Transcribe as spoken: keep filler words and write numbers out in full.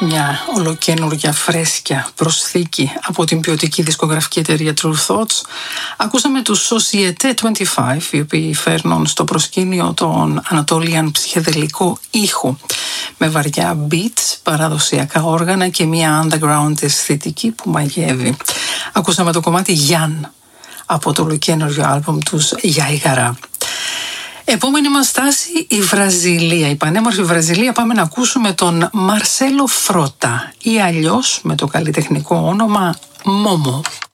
μια ολοκένουργια φρέσκια προσθήκη από την ποιοτική δισκογραφική εταιρεία True Thoughts. Ακούσαμε τους Société είκοσι πέντε, οι οποίοι φέρνουν στο προσκήνιο τον Ανατολίαν ψυχεδελικό ήχο με βαριά beats, παραδοσιακά όργανα και μια underground αισθητική που μαγεύει. Ακούσαμε το κομμάτι Γιάν από το ολοκένουργιο άλμπουμ τους Γιάιγαρα. Επόμενη μας στάση η Βραζιλία, η πανέμορφη Βραζιλία. Πάμε να ακούσουμε τον Μαρσέλο Φρότα ή αλλιώς με το καλλιτεχνικό όνομα Μόμο.